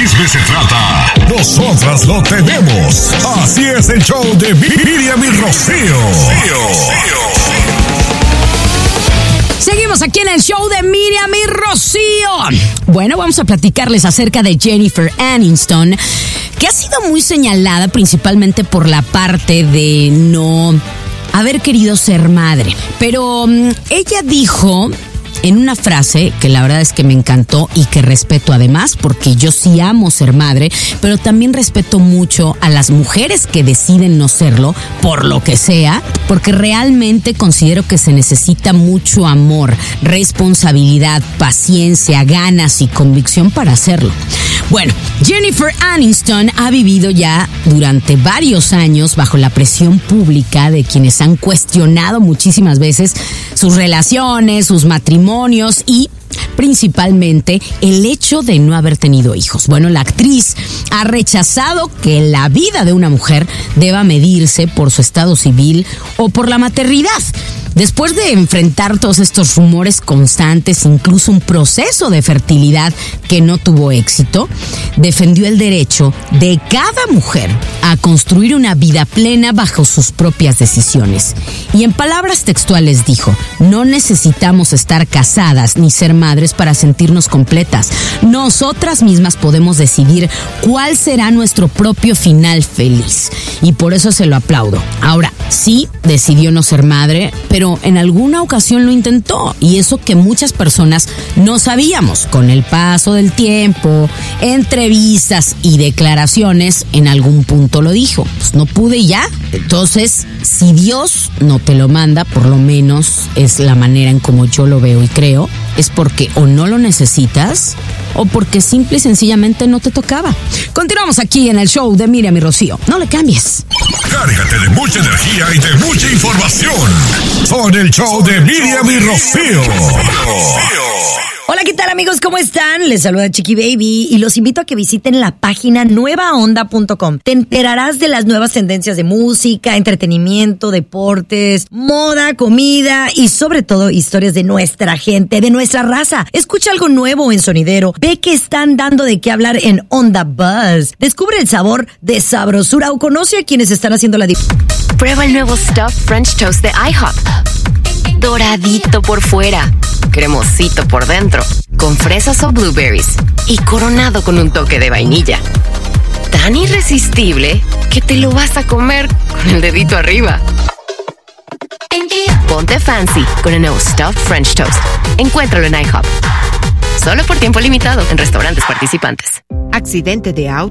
chisme se trata, nosotras lo tenemos. Así es el show de Miriam y Rocío. Seguimos aquí en el show de Miriam y Rocío. Bueno, vamos a platicarles acerca de Jennifer Aniston, que ha sido muy señalada principalmente por la parte de no haber querido ser madre. Pero ella dijo en una frase que la verdad es que me encantó y que respeto además, porque yo sí amo ser madre, pero también respeto mucho a las mujeres que deciden no serlo, por lo que sea, porque realmente considero que se necesita mucho amor, responsabilidad, paciencia, ganas y convicción para hacerlo. Bueno, Jennifer Aniston ha vivido ya durante varios años bajo la presión pública de quienes han cuestionado muchísimas veces sus relaciones, sus matrimonios y principalmente el hecho de no haber tenido hijos. Bueno, la actriz ha rechazado que la vida de una mujer deba medirse por su estado civil o por la maternidad. Después de enfrentar todos estos rumores constantes, incluso un proceso de fertilidad que no tuvo éxito, defendió el derecho de cada mujer a construir una vida plena bajo sus propias decisiones. Y en palabras textuales dijo: no necesitamos estar casadas ni ser madres para sentirnos completas. Nosotras mismas podemos decidir cuál será nuestro propio final feliz. Y por eso se lo aplaudo. Ahora, sí, decidió no ser madre, pero en alguna ocasión lo intentó, y eso que muchas personas no sabíamos. Con el paso del tiempo, entrevistas y declaraciones, en algún punto lo dijo: pues no pude y ya. Entonces, si Dios no te lo manda, por lo menos es la manera en como yo lo veo y creo, es porque o no lo necesitas o porque simple y sencillamente no te tocaba. Continuamos aquí en el show de Miriam y Rocío. No le cambies. Cárgate de mucha energía y de mucha información con el show de Miriam y Rocío. Hola, ¿qué tal, amigos? ¿Cómo están? Les saluda Chiqui Baby y los invito a que visiten la página nuevaonda.com. Te enterarás de las nuevas tendencias de música, entretenimiento, deportes, moda, comida y sobre todo historias de nuestra gente, de nuestra raza. Escucha algo nuevo en Sonidero. Ve que están dando de qué hablar en Onda Buzz. Descubre el sabor de sabrosura o conoce a quienes están haciendo la Prueba el nuevo Stuffed French Toast de IHOP. Doradito por fuera, cremosito por dentro, con fresas o blueberries y coronado con un toque de vainilla. Tan irresistible que te lo vas a comer con el dedito arriba. Ponte fancy con el nuevo Stuffed French Toast. Encuéntralo en IHOP. Solo por tiempo limitado en restaurantes participantes. Accidente de auto,